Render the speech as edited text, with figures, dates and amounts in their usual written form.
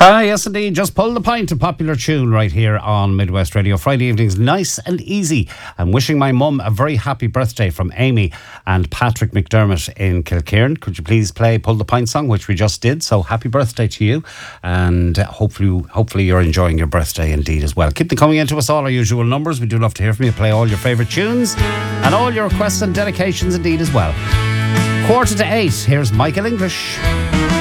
Yes, indeed. Just pull the pint, a popular tune right here on Midwest Radio. Friday evenings, nice and easy. I'm wishing my mum a very happy birthday from Amy and Patrick McDermott in Kilcairn. Could you please play Pull the Pint song, which we just did? So happy birthday to you, and hopefully you're enjoying your birthday indeed as well. Keep them coming into us, all our usual numbers. We do love to hear from you. Play all your favourite tunes and all your requests and dedications indeed as well. 7:45. Here's Michael English.